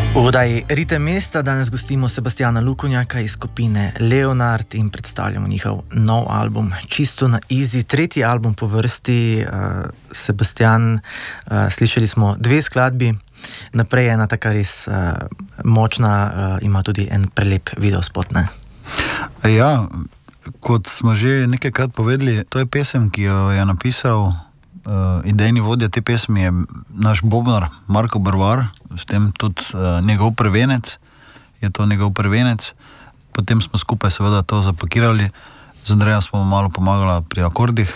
V oddaji Ritem mesta danes gostimo Sebastjana Lukonjaka iz skupine Leonard in predstavljamo njihov nov album Čisto na easy, tretji album po vrsti. Sebastjan, slišali smo dve skladbi, naprej ena taka res močna, ima tudi en prelep videospot, ne? Ja, kot smo že nekajkrat povedali, to je pesem, ki jo je napisal idejni vodja te pesmi je naš bobnar Marko Brvar, s tem tudi njegov prvenec, je to njegov prvenec. Potem smo skupaj seveda to zapakirali, z Andrejem smo malo pomagali pri akordih.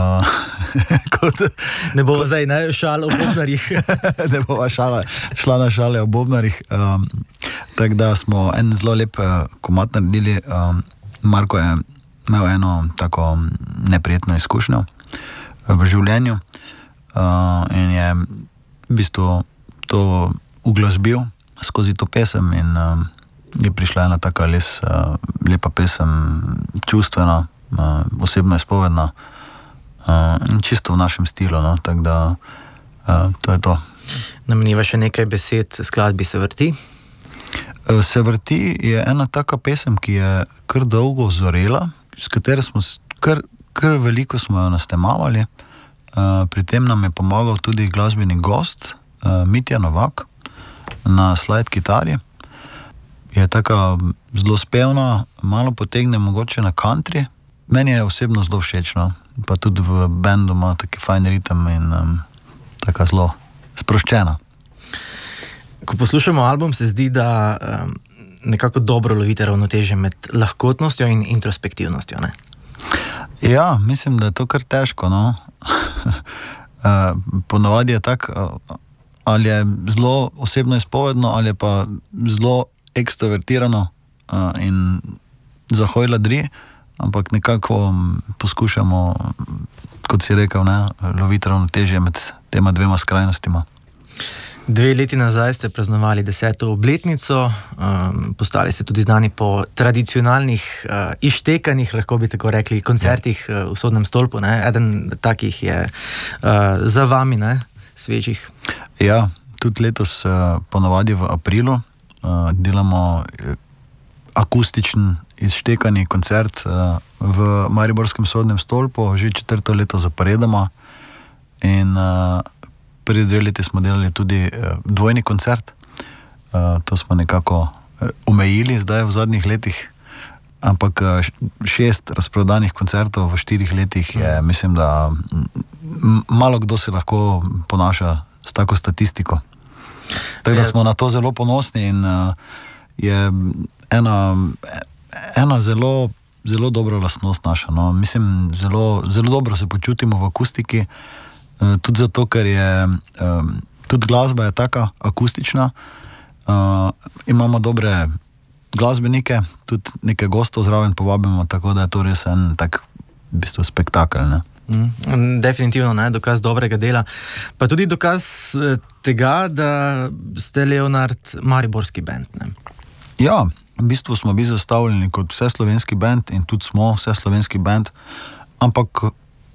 Ne bo zdaj šala o bobnarjih. Ne bo šla na šale o bobnarjih. Tako da smo en zelo lep komad naredili. Marko je imel eno tako neprijetno izkušnjo v življenju in je v bistvu to uglasbil skozi to pesem in je prišla ena taka lepa pesem, čustvena, osebno izpovedna in čisto v našem stilu, no? Tako da to je to. Nameniva še nekaj besed skladbi Se vrti? Se vrti je ena taka pesem, ki je kar dolgo zorela, s katero smo kar veliko smo jo nastemavali. Pri tem nam je pomagal tudi glasbeni gost Mitja Novak na slide kitari. Je taka zelo spevna, malo potegne mogoče na country. Meni je osebno zelo všeč, no? Pa tudi v bendu ima taki fajn ritem in taka zelo sproščena. Ko poslušamo album, se zdi, da nekako dobro lovite ravnotežje med lahkotnostjo in introspektivnostjo, ne? Ja, mislim, da je to kar težko, no. Ponavadi je tako, ali je zelo osebno izpovedno, ali je pa zelo ekstrovertirano in zahoj ladri, ampak nekako poskušamo, kot si rekel, ne, loviti ravnotežje med tema dvema skrajnostima. 2 leti nazaj ste praznovali 10. obletnico, postali ste tudi znani po tradicionalnih izštekanih, lahko bi tako rekli, koncertih v Sodnem stolpu, ne? Eden takih je za vami, ne? Svežih. Ja, tudi letos ponavadi v aprilu delamo akustičen izštekani koncert v Mariborskem Sodnem stolpu, že 4. leto zaporedoma in prvi 2 leti smo delali tudi dvojni koncert. To smo nekako omejili zdaj v zadnjih letih, ampak 6 razprodanih koncertov v 4 letih je, mislim, da malo kdo se lahko ponaša s tako statistiko. Tako da smo na to zelo ponosni in je ena zelo, zelo dobra lastnost naša, no. Mislim, zelo, zelo dobro se počutimo v akustiki, tudi zato, ker je tudi glasba je taka akustična, imamo dobre glasbenike, tudi nekaj gostov zraven povabimo, tako da je to res en tak v bistvu spektakel, ne. Definitivno, ne, dokaz dobrega dela, pa tudi dokaz tega, da ste Leonard mariborski band, ne. Ja, v bistvu smo bili zastavljeni kot vseslovenski band in tudi smo vseslovenski band, ampak